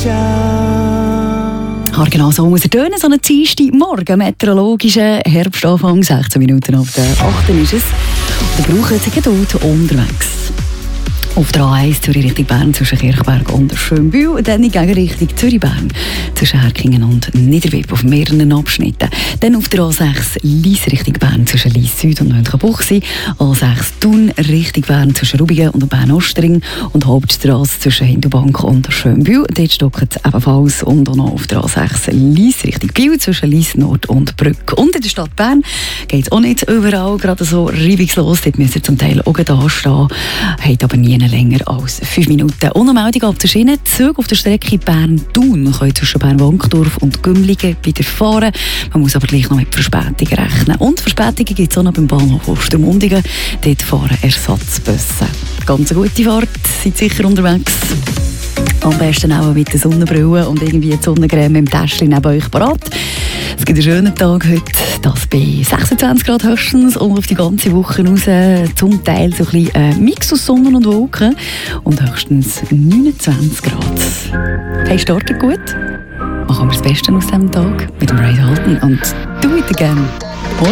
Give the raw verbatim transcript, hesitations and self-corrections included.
Genau so muss er tönen, so einen Dienstagmorgen, meteorologischen Herbstanfang, sechzehn Minuten auf der achten ist es. Und wir brauchen jetzt Geduld unterwegs. Auf der A eins Zürich Richtung Bern zwischen Kirchberg und Schönbühl, und dann in Gegenrichtung Zürich-Bern zwischen Herkingen und Niederwipp auf mehreren Abschnitten. Dann auf der A sechs Lyss Richtung Bern zwischen Lyss Süd und Münchenbuchsee, A sechs Thun Richtung Bern zwischen Rubigen und Bern-Ostring und Hauptstrasse zwischen Hindelbank und Schönbühl. Dort stockt es ebenfalls, und auch noch auf der A sechs Lyss Richtung Biel zwischen Lyss Nord und Brück. Und in der Stadt Bern geht es auch nicht überall gerade so reibungslos. Dort müsst ihr zum Teil auch da stehen, habt aber nie länger als fünf Minuten. Ohne Meldung ab der Schiene. Züge auf der Strecke Bern-Thun können zwischen Bern-Wankdorf und Gümligen wieder fahren. Man muss aber gleich noch mit Verspätungen rechnen. Und Verspätungen gibt es auch noch beim Bahnhof Ostermundigen. Dort fahren Ersatzbusse. Ganz eine gute Fahrt. Seid sicher unterwegs. Am besten auch mit der Sonnenbrille und irgendwie die Sonnencreme im Täschchen neben euch parat. Es gibt einen schönen Tag heute, das bei sechsundzwanzig Grad höchstens, und auf die ganze Woche raus zum Teil so ein bisschen äh, Mix aus Sonne und Wolken und höchstens neunundzwanzig Grad. Hey, startet gut. Machen wir das Beste aus diesem Tag mit dem Ray Halton und «Do it again».